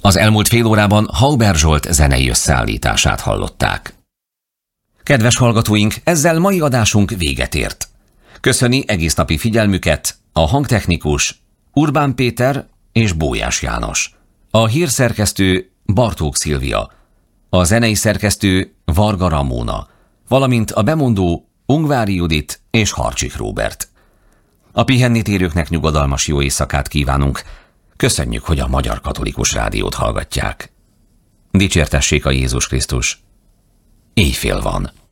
Az elmúlt fél órában Hauber Zsolt zenei összeállítását hallották. Kedves hallgatóink, ezzel mai adásunk véget ért. Köszöni egész napi figyelmüket a hangtechnikus Urbán Péter és Bójás János. A hírszerkesztő Bartók Szilvia, a zenei szerkesztő Varga Ramóna, valamint a bemondó Ungvári Judit és Harcsik Róbert. A pihenni térőknek nyugodalmas jó éjszakát kívánunk. Köszönjük, hogy a Magyar Katolikus Rádiót hallgatják. Dicsértessék a Jézus Krisztus. Éjfél van.